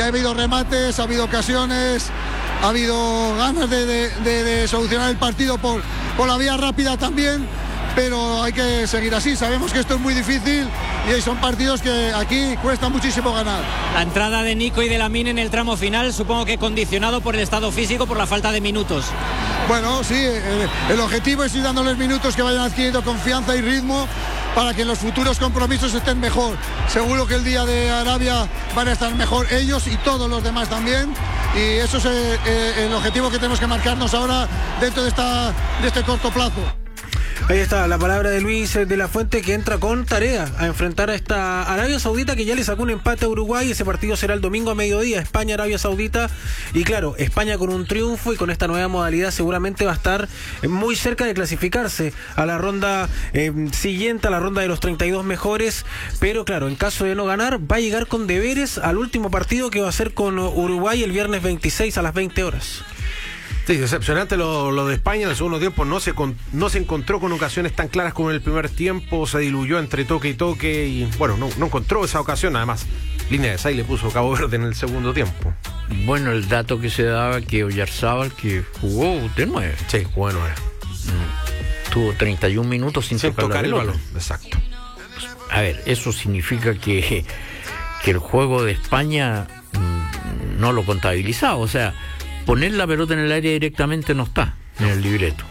Ha habido remates, ha habido ocasiones, ha habido ganas de solucionar el partido por la vía rápida también, pero hay que seguir así. Sabemos que esto es muy difícil y son partidos que aquí cuesta muchísimo ganar. La entrada de Nico y de Lamine en el tramo final, supongo que condicionado por el estado físico, por la falta de minutos. Bueno, sí, el objetivo es ir dándoles minutos que vayan adquiriendo confianza y ritmo para que en los futuros compromisos estén mejor. Seguro que el día de Arabia van a estar mejor ellos y todos los demás también, y eso es el objetivo que tenemos que marcarnos ahora dentro de este corto plazo. Ahí está la palabra de Luis de la Fuente, que entra con tarea a enfrentar a esta Arabia Saudita, que ya le sacó un empate a Uruguay. Ese partido será el domingo a mediodía, España-Arabia Saudita. Y claro, España con un triunfo y con esta nueva modalidad seguramente va a estar muy cerca de clasificarse a la ronda siguiente, a la ronda de los 32 mejores. Pero claro, en caso de no ganar, va a llegar con deberes al último partido, que va a ser con Uruguay el viernes 26 a las 20 horas. Sí, decepcionante lo de España. En el segundo tiempo no se encontró con ocasiones tan claras como en el primer tiempo. Se diluyó entre toque y toque y bueno, no encontró esa ocasión. Además, línea de 6 le puso Cabo Verde en el segundo tiempo. Bueno, el dato que se daba, que Oyarzábal, que jugó de 9. Sí, jugó de 9. Tuvo 31 minutos sin tocar el balón. Exacto. A ver, eso significa que el juego de España no lo contabilizaba. O sea, poner la pelota en el aire directamente no está en el libreto.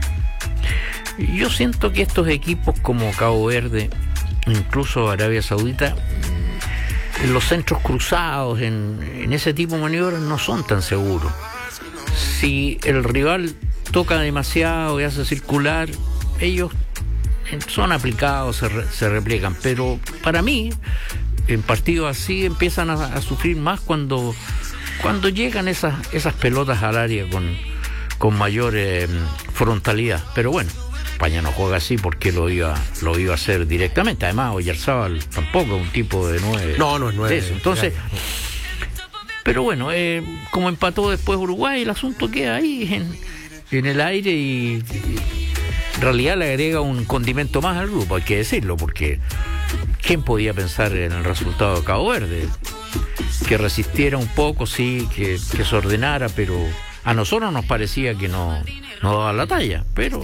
Yo siento que estos equipos como Cabo Verde, incluso Arabia Saudita, en los centros cruzados, en ese tipo de maniobras no son tan seguros. Si el rival toca demasiado y hace circular, ellos son aplicados, se repliegan. Pero para mí, en partidos así empiezan a sufrir más cuando llegan esas pelotas al área con mayor frontalidad. Pero bueno, España no juega así porque lo iba a hacer directamente. Además, Oyarzábal tampoco es un tipo de 9. No es 9. Entonces, pero bueno, como empató después Uruguay, el asunto queda ahí en el aire y en realidad le agrega un condimento más al grupo, hay que decirlo, porque ¿quién podía pensar en el resultado de Cabo Verde? Que resistiera un poco, sí, que se ordenara, pero a nosotros nos parecía que no daba la talla, pero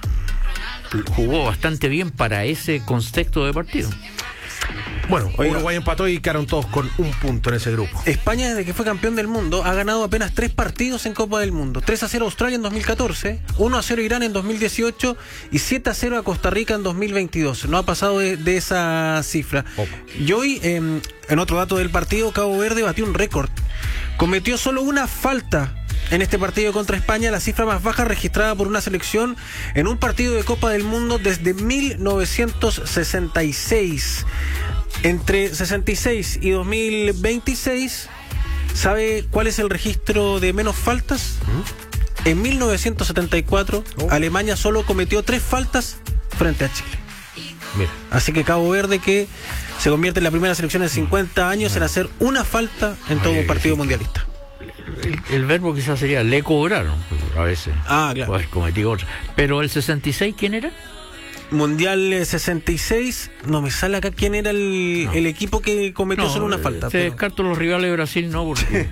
jugó bastante bien para ese contexto de partido. Bueno, Uruguay empató y quedaron todos con un punto en ese grupo. España, desde que fue campeón del mundo, ha ganado apenas 3 partidos en Copa del Mundo. 3-0 a Australia en 2014, 1-0 a Irán en 2018 y 7-0 a Costa Rica en 2022. No ha pasado de esa cifra. Y hoy, en otro dato del partido, Cabo Verde batió un récord. Cometió solo una falta en este partido contra España, la cifra más baja registrada por una selección en un partido de Copa del Mundo desde 1966. Entre 66 y 2026, ¿sabe cuál es el registro de menos faltas? En 1974, Alemania solo cometió 3 faltas frente a Chile. Mira. Así que Cabo Verde, que se convierte en la primera selección en 50 años en hacer una falta en todo un partido mundialista. El verbo quizás sería le cobraron a veces. Claro. Pues cometí otra. Pero el 66, ¿quién era? Mundial 66, no me sale acá quién era el equipo que cometió solo una falta. Te descarto los rivales de Brasil, no, porque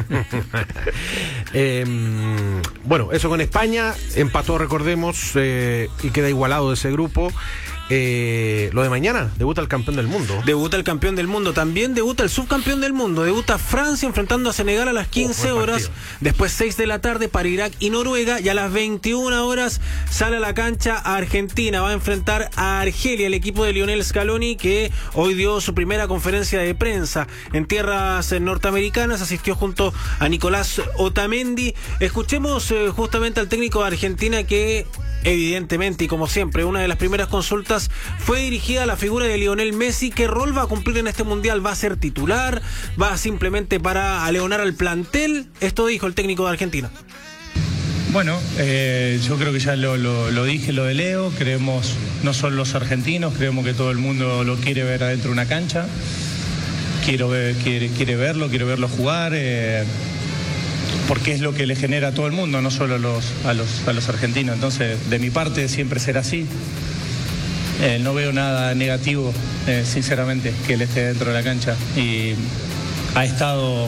bueno, eso con España, empató, recordemos, y queda igualado ese grupo. Lo de mañana, debuta el campeón del mundo. Debuta el campeón del mundo, también debuta el subcampeón del mundo. Debuta Francia enfrentando a Senegal a las 15 horas. Después 6 de la tarde para Irak y Noruega. Y a las 21 horas sale a la cancha a Argentina. Va a enfrentar a Argelia, el equipo de Lionel Scaloni, que hoy dio su primera conferencia de prensa en tierras norteamericanas. Asistió junto a Nicolás Otamendi. Escuchemos justamente al técnico de Argentina, que evidentemente y como siempre, una de las primeras consultas fue dirigida a la figura de Lionel Messi. ¿Qué rol va a cumplir en este mundial? ¿Va a ser titular? ¿Va simplemente para aleonar al plantel? Esto dijo el técnico de Argentina. Bueno, yo creo que ya lo dije, lo de Leo. Creemos, no solo los argentinos, creemos que todo el mundo lo quiere ver adentro de una cancha. Quiere verlo jugar. Porque es lo que le genera a todo el mundo, no solo a los argentinos. Entonces, de mi parte, siempre será así. No veo nada negativo, sinceramente, que él esté dentro de la cancha. Y ha estado